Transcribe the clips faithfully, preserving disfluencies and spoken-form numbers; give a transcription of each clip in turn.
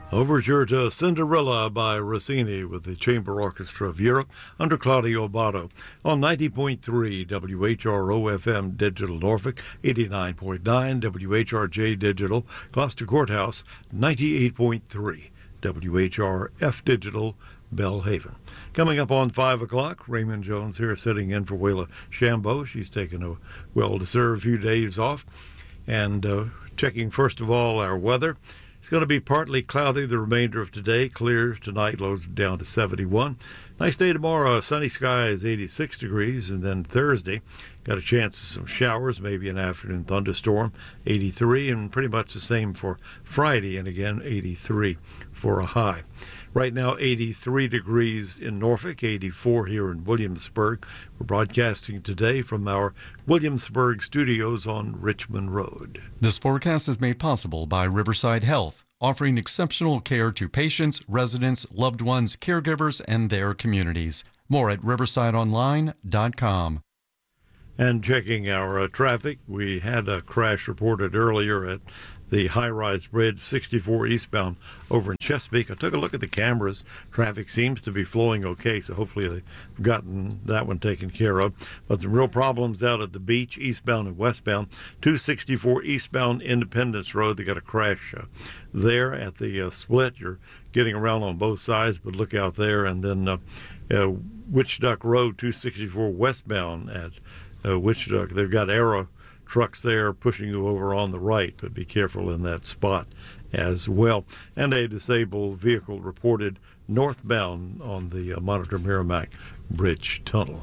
Overture to Cinderella by Rossini with the Chamber Orchestra of Europe under Claudio Abbado on ninety point three W H R O F M Digital Norfolk, eighty-nine point nine W H R J Digital Gloucester Courthouse, ninety-eight point three W H R F Digital Belhaven. Coming up on five o'clock, Raymond Jones here sitting in for Wayla Shambo. She's taken a well-deserved few days off. And uh, checking first of all our weather. It's going to be partly cloudy the remainder of today. Clear tonight, lows down to seventy-one. Nice day tomorrow. Sunny skies, eighty-six degrees. And then Thursday, got a chance of some showers, maybe an afternoon thunderstorm, eighty-three. And pretty much the same for Friday. And again, eighty-three for a high. Right now, eighty-three degrees in Norfolk, eighty-four here in Williamsburg. We're broadcasting today from our Williamsburg studios on Richmond Road. This forecast is made possible by Riverside Health, offering exceptional care to patients, residents, loved ones, caregivers, and their communities. More at riverside online dot com. And checking our uh, traffic, we had a crash reported earlier at the high-rise bridge sixty-four eastbound over in Chesapeake. I took a look at the cameras. Traffic seems to be flowing okay, so hopefully they've gotten that one taken care of. But some real problems out at the beach, eastbound and westbound. two sixty-four eastbound Independence Road. They got a crash uh, there at the uh, split. You're getting around on both sides, but look out there. And then uh, uh, Witch Duck Road, two sixty-four westbound at uh, Witch Duck. They've got arrow trucks there pushing you over on the right, but be careful in that spot as well. And a disabled vehicle reported northbound on the uh, Monitor Merrimack Bridge Tunnel.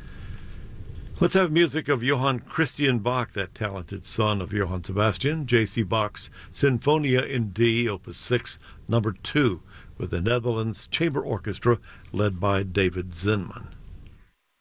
Let's have music of Johann Christian Bach, that talented son of Johann Sebastian. J C Bach's Sinfonia in D, Opus six, number two, with the Netherlands Chamber Orchestra led by David Zinman.